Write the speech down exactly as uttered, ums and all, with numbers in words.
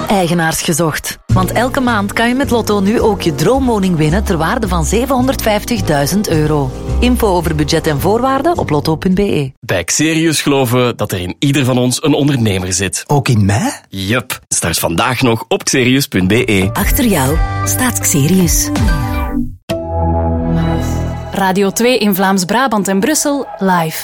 Eigenaars gezocht. Want elke maand kan je met Lotto nu ook je droomwoning winnen ter waarde van zevenhonderdvijftigduizend euro. Info over budget en voorwaarden op lotto punt b e. Bij Xerius geloven we dat er in ieder van ons een ondernemer zit. Ook in mij? Yup. Start vandaag nog op xerius punt b e. Achter jou staat Xerius. Radio twee in Vlaams-Brabant en Brussel live.